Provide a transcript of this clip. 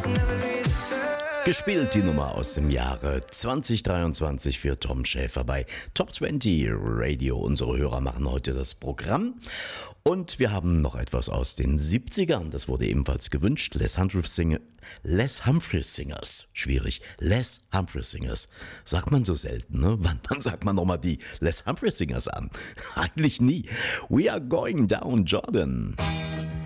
Gespielt die Nummer aus dem Jahre 2023 für Tom Schäfer bei Top 20 Radio. Unsere Hörer machen heute das Programm. Und wir haben noch etwas aus den 70ern. Das wurde ebenfalls gewünscht. Les Humphreys Singers. Schwierig. Les Humphreys Singers. Sagt man so selten, ne? Wann sagt man nochmal die Les Humphreys Singers an? Eigentlich nie. We are going down, Jordan.